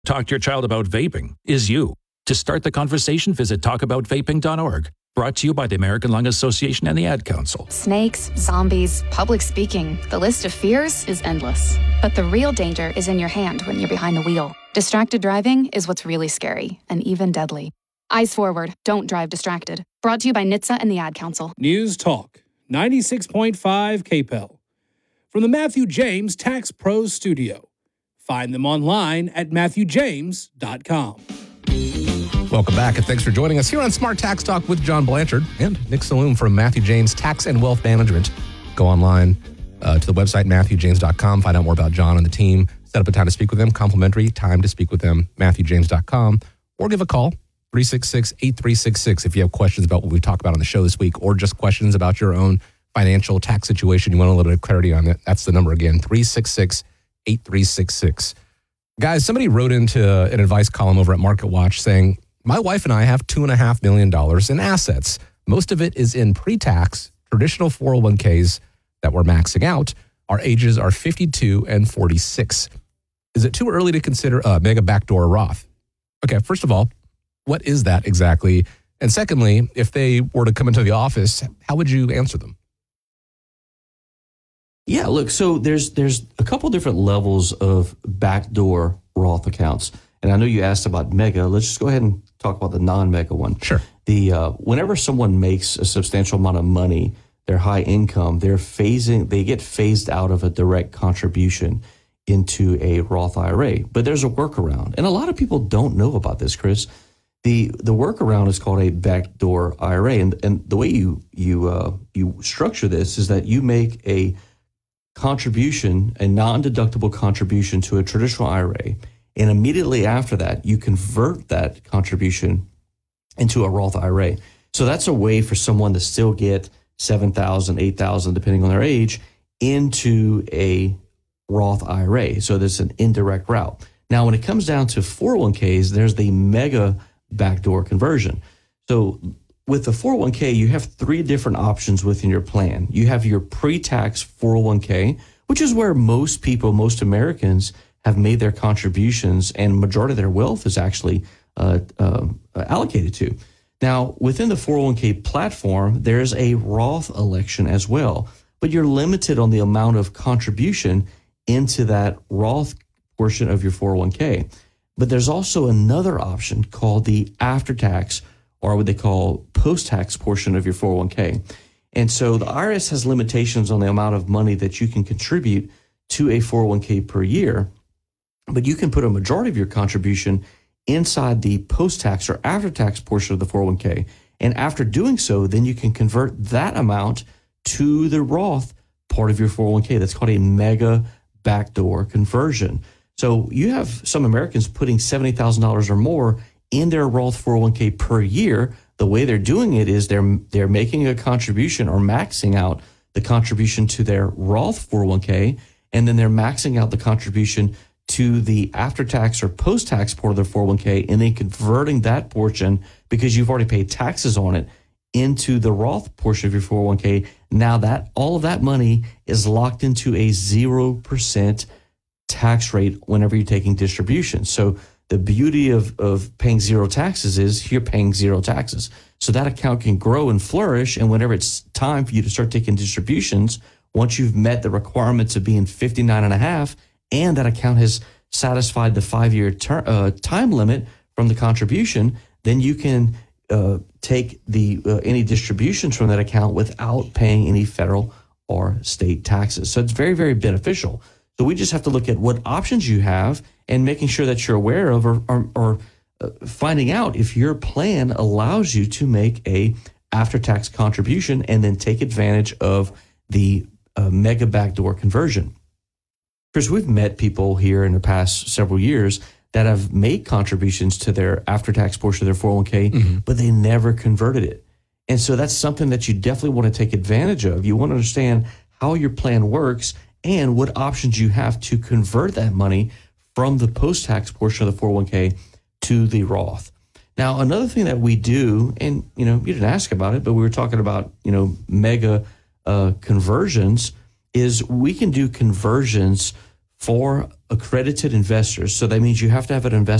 Talk to your child about vaping is you. To start the conversation, visit talkaboutvaping.org. Brought to you by the American Lung Association and the Ad Council. Snakes, zombies, public speaking. The list of fears is endless. But the real danger is in your hand when you're behind the wheel. Distracted driving is what's really scary and even deadly. Eyes forward. Don't drive distracted. Brought to you by NHTSA and the Ad Council. News Talk, 96.5 KPEL. From the Matthew James Tax Pros Studio. Find them online at MatthewJames.com. Welcome back, and thanks for joining us here on Smart Tax Talk with John Blanchard and Nick Saloom from Matthew James Tax and Wealth Management. Go online to the website, MatthewJames.com. Find out more about John and the team. Set up a time to speak with them, complimentary time to speak with them, MatthewJames.com. Or give a call, 366-8366, if you have questions about what we talked about on the show this week, or just questions about your own financial tax situation. You want a little bit of clarity on it. That's the number again, 366-8366. Guys, somebody wrote into an advice column over at MarketWatch saying, my wife and I have $2.5 million in assets. Most of it is in pre-tax, traditional 401ks that we're maxing out. Our ages are 52 and 46. Is it too early to consider a mega backdoor Roth? Okay, first of all, what is that exactly? And secondly, if they were to come into the office, how would you answer them? Yeah, look, so there's a couple different levels of backdoor Roth accounts. And I know you asked about mega. Let's just go ahead and talk about the non-mega one. Sure. Whenever someone makes a substantial amount of money, they're high income, they get phased out of a direct contribution into a Roth IRA. But there's a workaround. And a lot of people don't know about this, Chris. The workaround is called a backdoor IRA. And the way you structure this is that you make a contribution, a non-deductible contribution to a traditional IRA. And immediately after that, you convert that contribution into a Roth IRA. So that's a way for someone to still get $7,000, $8,000, depending on their age, into a Roth IRA. So there's an indirect route. Now, when it comes down to 401ks, there's the mega backdoor conversion. So with the 401k, you have three different options within your plan. You have your pre-tax 401k, which is where most people, most Americans have made their contributions, and majority of their wealth is actually allocated to. Now, within the 401k platform, there's a Roth election as well, but you're limited on the amount of contribution into that Roth portion of your 401k. But there's also another option called the after-tax, or what they call post-tax portion of your 401k. And so the IRS has limitations on the amount of money that you can contribute to a 401k per year, but you can put a majority of your contribution inside the post-tax or after-tax portion of the 401k. And after doing so, then you can convert that amount to the Roth part of your 401k. That's called a mega backdoor conversion. So you have some Americans putting $70,000 or more in their Roth 401k per year. The way they're doing it is they're making a contribution or maxing out the contribution to their Roth 401k, and then they're maxing out the contribution to the after-tax or post-tax part of their 401k, and then converting that portion, because you've already paid taxes on it, into the Roth portion of your 401k. Now that all of that money is locked into a 0% tax rate whenever you're taking distributions. So the beauty of paying zero taxes is you're paying zero taxes. So that account can grow and flourish, and whenever it's time for you to start taking distributions, once you've met the requirements of being 59.5, and that account has satisfied the 5-year time limit from the contribution, then you can take any distributions from that account without paying any federal or state taxes. So it's very, very beneficial. So we just have to look at what options you have and making sure that you're aware of or finding out if your plan allows you to make a after-tax contribution and then take advantage of the mega backdoor conversion. Chris, we've met people here in the past several years that have made contributions to their after-tax portion of their 401k, but they never converted it. And so that's something that you definitely want to take advantage of. You want to understand how your plan works and what options you have to convert that money from the post-tax portion of the 401k to the Roth. Now, another thing that we do, and you didn't ask about it, but we were talking about mega conversions, is we can do conversions for accredited investors. So that means you have to have an